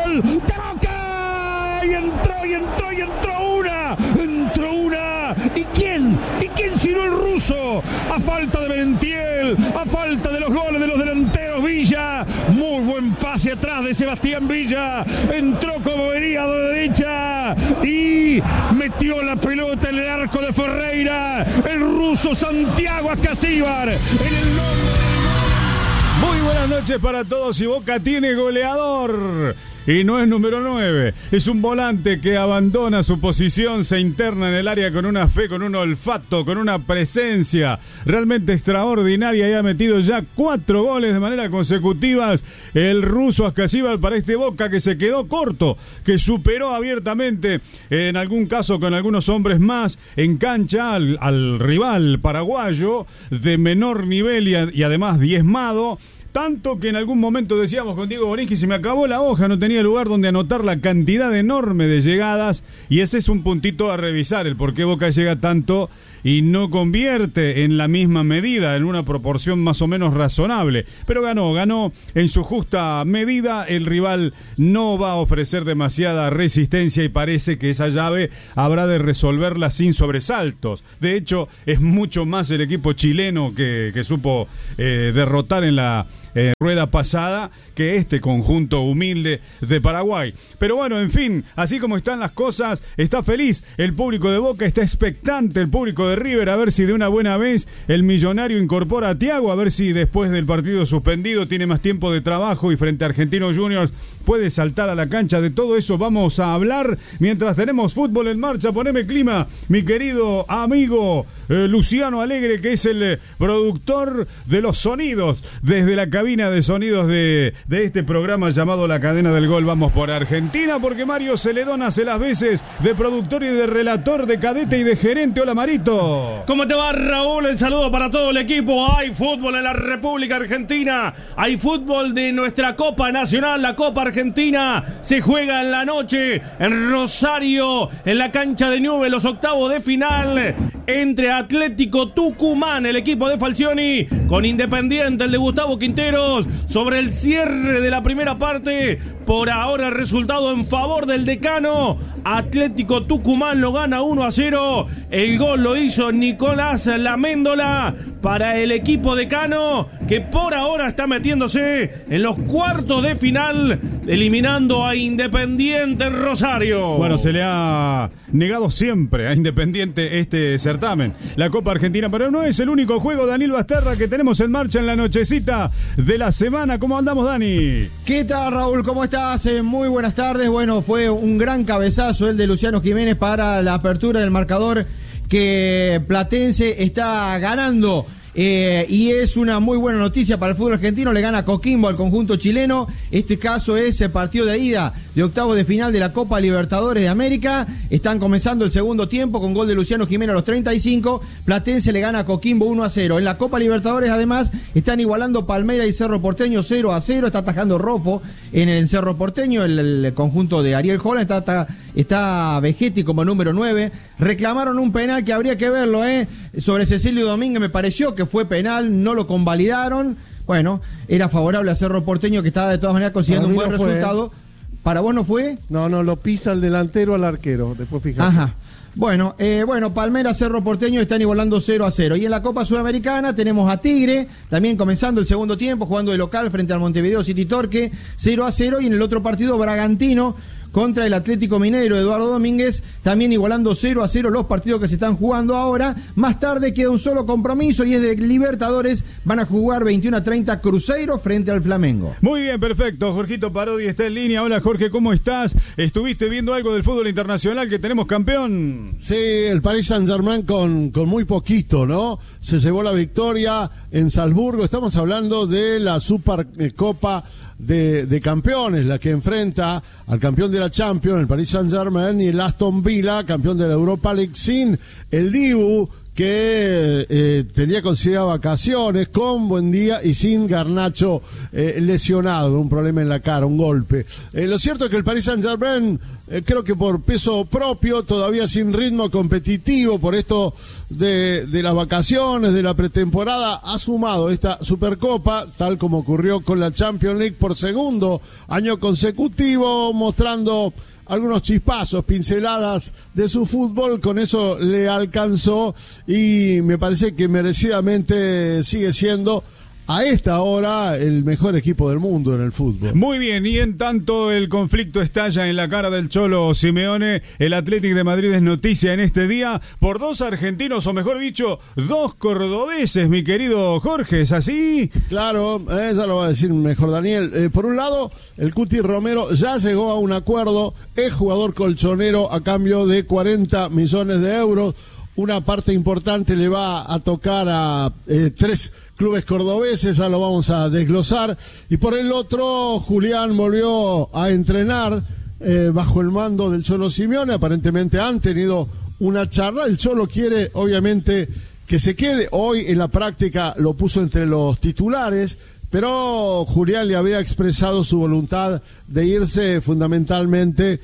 gol de Boca. Y entró una. ¿Y quién sino el ruso? A falta de Merentiel, a falta de los goles de los delanteros, Villa. Muy buen pase atrás de Sebastián Villa. Entró como venía de derecha y metió la pelota en el arco de Ferreira. El ruso Santiago Ascasíbar. Muy buenas noches para todos. Y Boca tiene goleador. Y no es número 9, es un volante que abandona su posición, se interna en el área con una fe, con un olfato, con una presencia realmente extraordinaria y ha metido ya 4 goles de manera consecutivas el ruso Ascasíbar para este Boca que se quedó corto, que superó abiertamente en algún caso con algunos hombres más en cancha al rival paraguayo de menor nivel y además diezmado. Tanto que en algún momento decíamos con Diego Borinqui, se me acabó la hoja, no tenía lugar donde anotar la cantidad enorme de llegadas, y ese es un puntito a revisar, el por qué Boca llega tanto y no convierte en la misma medida, en una proporción más o menos razonable. Pero ganó en su justa medida, el rival no va a ofrecer demasiada resistencia y parece que esa llave habrá de resolverla sin sobresaltos. De hecho, es mucho más el equipo chileno que supo derrotar en la rueda pasada que este conjunto humilde de Paraguay. Pero bueno, en fin, así como están las cosas, está feliz el público de Boca, está expectante el público de River, a ver si de una buena vez el millonario incorpora a Thiago, a ver si después del partido suspendido tiene más tiempo de trabajo y frente a Argentinos Juniors puede saltar a la cancha. De todo eso vamos a hablar mientras tenemos fútbol en marcha. Poneme clima, mi querido amigo Luciano Alegre, que es el productor de los sonidos desde la cabina de sonidos de este programa llamado La Cadena del Gol. Vamos por Argentina, porque Mario Celedón hace las veces de productor y de relator, de cadete y de gerente. Hola, Marito. ¿Cómo te va, Raúl? El saludo para todo el equipo. Hay fútbol en la República Argentina. Hay fútbol de nuestra Copa Nacional, la Copa Argentina. Se juega en la noche en Rosario, en la cancha de Newell's, los octavos de final entre Atlético Tucumán, el equipo de Falcioni, con Independiente, el de Gustavo Quinteros, sobre el cierre de la primera parte. Por ahora resultado en favor del decano. Atlético Tucumán lo gana 1-0. El gol lo hizo Nicolás Laméndola para el equipo decano, que por ahora está metiéndose en los cuartos de final, eliminando a Independiente en Rosario. Bueno, se le ha negado siempre a Independiente este certamen, la Copa Argentina, pero no es el único juego, Daniel Basterra, que tenemos en marcha en la nochecita de la semana. ¿Cómo andamos, Dani? ¿Qué tal, Raúl? ¿Cómo estás? Muy buenas tardes. Bueno, fue un gran cabezazo el de Luciano Jiménez para la apertura del marcador, que Platense está ganando. Y es una muy buena noticia para el fútbol argentino. Le gana Coquimbo al conjunto chileno. Este caso es el partido de ida de octavos de final de la Copa Libertadores de América. Están comenzando el segundo tiempo con gol de Luciano Jiménez a los 35. Platense le gana a Coquimbo 1-0. En la Copa Libertadores, además, están igualando Palmeiras y Cerro Porteño 0-0. Está atajando Rofo en el Cerro Porteño, el conjunto de Ariel Holland. Está Vegetti como número 9. Reclamaron un penal que habría que verlo, sobre Cecilio Domínguez. Me pareció que fue penal, no lo convalidaron. Bueno, era favorable a Cerro Porteño, que estaba de todas maneras consiguiendo un buen resultado. ¿Para vos no fue? No, lo pisa el delantero al arquero, después fíjate. Ajá. Bueno, Palmeiras, Cerro Porteño están igualando 0-0. Y en la Copa Sudamericana tenemos a Tigre, también comenzando el segundo tiempo, jugando de local frente al Montevideo City Torque, 0-0. Y en el otro partido, Bragantino contra el Atlético Mineiro, Eduardo Domínguez, también igualando 0-0 los partidos que se están jugando ahora. Más tarde queda un solo compromiso y es de Libertadores. Van a jugar 21:30 Cruzeiro frente al Flamengo. Muy bien, perfecto. Jorgito Parodi está en línea. Hola, Jorge, ¿cómo estás? ¿Estuviste viendo algo del fútbol internacional que tenemos campeón? Sí, el Paris Saint-Germain con muy poquito, ¿no? Se llevó la victoria en Salzburgo. Estamos hablando de la Supercopa de campeones, la que enfrenta al campeón de la Champions, el Paris Saint-Germain, y el Aston Villa, campeón de la Europa League, sin el Dibu, que tenía considerado vacaciones, con Buendía y sin Garnacho lesionado, un problema en la cara, un golpe. Lo cierto es que el Paris Saint-Germain, creo que por peso propio, todavía sin ritmo competitivo, por esto de las vacaciones, de la pretemporada, ha sumado esta Supercopa, tal como ocurrió con la Champions League por segundo año consecutivo, mostrando algunos chispazos, pinceladas de su fútbol. Con eso le alcanzó y me parece que merecidamente sigue siendo a esta hora el mejor equipo del mundo en el fútbol. Muy bien, y en tanto el conflicto estalla en la cara del Cholo Simeone, el Atlético de Madrid es noticia en este día por 2 argentinos, o mejor dicho, 2 cordobeses, mi querido Jorge, ¿es así? Claro, ya lo va a decir mejor Daniel. Por un lado, el Cuti Romero ya llegó a un acuerdo, es jugador colchonero a cambio de 40 millones de euros. Una parte importante le va a tocar a 3 clubes cordobeses, ya lo vamos a desglosar. Y por el otro, Julián volvió a entrenar bajo el mando del Cholo Simeone. Aparentemente han tenido una charla. El Cholo quiere, obviamente, que se quede. Hoy en la práctica lo puso entre los titulares, pero Julián le había expresado su voluntad de irse fundamentalmente.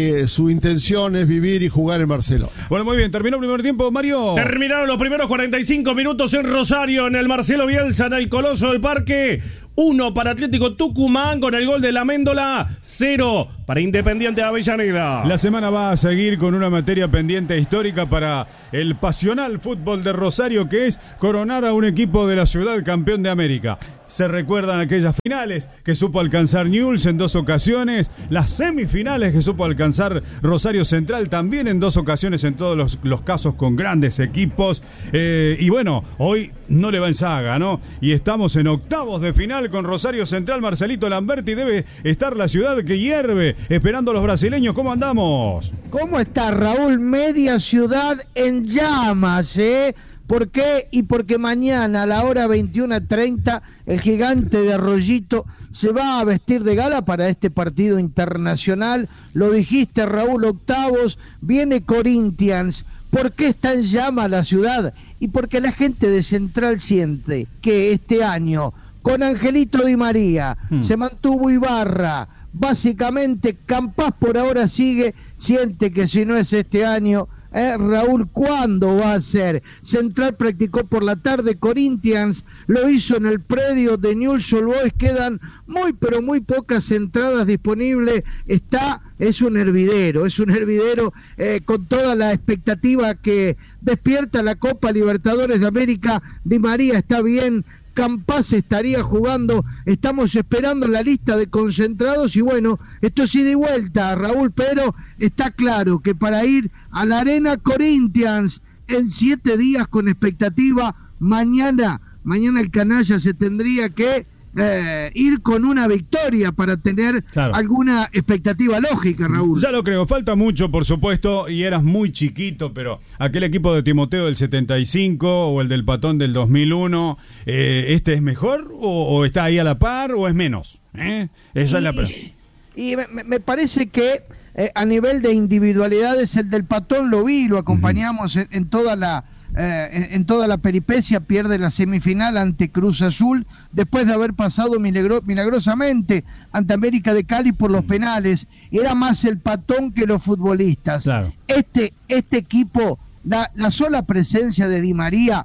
Su intención es vivir y jugar en Barcelona. Bueno, muy bien, terminó el primer tiempo, Mario. Terminaron los primeros 45 minutos en Rosario, en el Marcelo Bielsa, en el Coloso del Parque. 1 para Atlético Tucumán con el gol de Amendola, 0 para Independiente Avellaneda. La semana va a seguir con una materia pendiente histórica para el pasional fútbol de Rosario, que es coronar a un equipo de la ciudad campeón de América. Se recuerdan aquellas finales que supo alcanzar Newell's en 2 ocasiones, las semifinales que supo alcanzar Rosario Central también en 2 ocasiones, en todos los casos con grandes equipos. Y bueno, hoy no le va en saga, ¿no? Y estamos en octavos de final con Rosario Central. Marcelito Lamberti, debe estar la ciudad que hierve, esperando a los brasileños. ¿Cómo andamos? ¿Cómo está, Raúl? Media ciudad en llamas, ¿eh? ¿Por qué? Y porque mañana a la hora 21:30 el gigante de Arroyito se va a vestir de gala para este partido internacional. Lo dijiste, Raúl, octavos, viene Corinthians. ¿Por qué está en llama la ciudad? Y porque la gente de Central siente que este año, con Angelito Di María, se mantuvo Ibarra, básicamente Campás por ahora sigue, siente que si no es este año, Raúl, ¿cuándo va a ser? Central practicó por la tarde, Corinthians lo hizo en el predio de Newell's Old Boys, quedan muy pero muy pocas entradas disponibles, es un hervidero con toda la expectativa que despierta la Copa Libertadores de América. Di María está bien, Campás estaría jugando, estamos esperando la lista de concentrados y bueno, esto sí de vuelta, Raúl, pero está claro que para ir a la Arena Corinthians en 7 días con expectativa, mañana el canalla se tendría que ir con una victoria para tener alguna expectativa lógica, Raúl. Ya lo creo, falta mucho, por supuesto, y eras muy chiquito, pero aquel equipo de Timoteo del 75 o el del Patón del 2001, ¿este es mejor o está ahí a la par o es menos? Esa es la pregunta. Y me parece que a nivel de individualidades el del Patón lo acompañamos en toda la peripecia, pierde la semifinal ante Cruz Azul, después de haber pasado milagrosamente ante América de Cali por los penales. Era más el Patón que los futbolistas. Claro. Este equipo, la sola presencia de Di María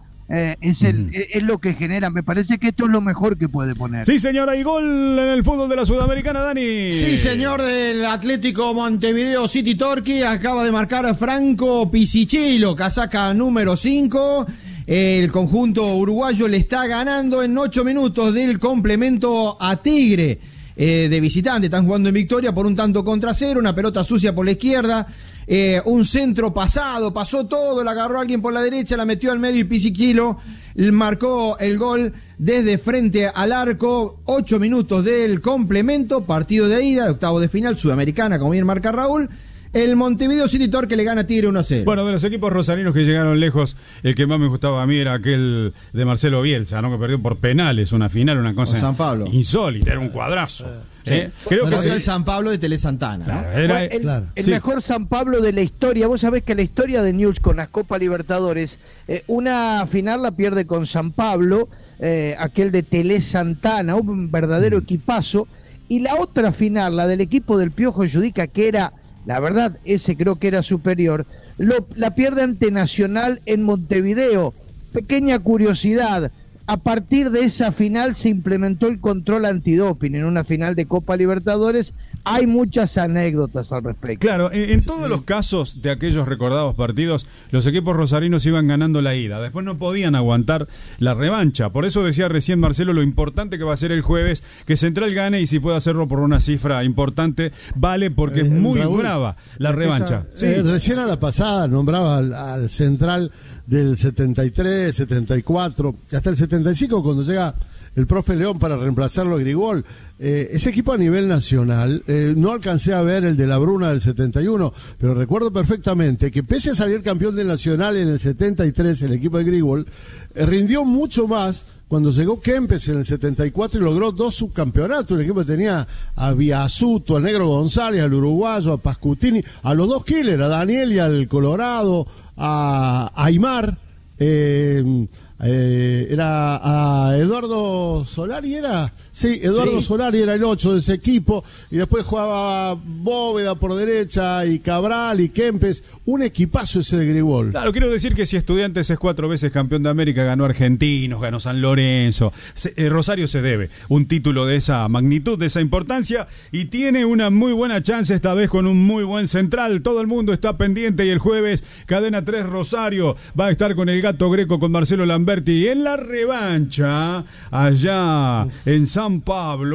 es lo que genera. Me parece que esto es lo mejor que puede poner. Sí, señora, y gol en el fútbol de la Sudamericana, Dani. Sí, señor, del Atlético Montevideo City Torquay. Acaba de marcar Franco Pisichello, casaca número 5. El conjunto uruguayo le está ganando en 8 minutos del complemento a Tigre. De visitante, están jugando en victoria por 1-0, una pelota sucia por la izquierda, un centro pasó todo, la agarró alguien por la derecha, la metió al medio y Pisichello marcó el gol desde frente al arco. 8 minutos del complemento, partido de ida, de octavo de final, Sudamericana, como bien marca Raúl. El Montevideo City Torque le gana a Tigre 1-0. Bueno, de los equipos rosarinos que llegaron lejos, el que más me gustaba a mí era aquel de Marcelo Bielsa, ¿no? Que perdió por penales una final, una cosa San Pablo. insólita, era un cuadrazo. Sí. Creo que el San Pablo de Tele Santana, ¿no? Claro, El mejor San Pablo de la historia. Vos sabés que la historia de Newell's con las Copa Libertadores, una final la pierde con San Pablo, aquel de Tele Santana, un verdadero equipazo, y la otra final, la del equipo del Piojo Judica, que era, la verdad, ese creo que era superior, la pierde ante Nacional en Montevideo. Pequeña curiosidad, a partir de esa final se implementó el control antidoping en una final de Copa Libertadores. Hay muchas anécdotas al respecto. Claro, en todos los casos de aquellos recordados partidos, los equipos rosarinos iban ganando la ida, después no podían aguantar la revancha. Por eso decía recién Marcelo lo importante que va a ser el jueves, que Central gane, y si puede hacerlo por una cifra importante, vale, porque es muy Raúl, brava la revancha. Recién a la pasada nombraba al Central del 73, 74, hasta el 75 cuando llega el profe León para reemplazarlo a Grigol. Ese equipo a nivel nacional, no alcancé a ver el de la Bruna del 71, pero recuerdo perfectamente que pese a salir campeón del Nacional en el 73, el equipo de Grigol, rindió mucho más cuando llegó Kempes en el 74 y logró 2 subcampeonatos. El equipo que tenía a Biasuto, al Negro González, al uruguayo, a Pascutini, a los 2 killers, a Daniel y al Colorado, a Aymar, era a Eduardo Solari, Solari era el 8 de ese equipo, y después jugaba Bóveda por derecha, y Cabral y Kempes, un equipazo ese de Grigol. Claro, quiero decir que si Estudiantes es 4 veces campeón de América, ganó Argentinos, ganó San Lorenzo, Rosario se debe un título de esa magnitud, de esa importancia, y tiene una muy buena chance esta vez con un muy buen Central. Todo el mundo está pendiente, y el jueves Cadena 3 Rosario va a estar con el Gato Greco, con Marcelo Lamberti, y en la revancha allá en San Pablo.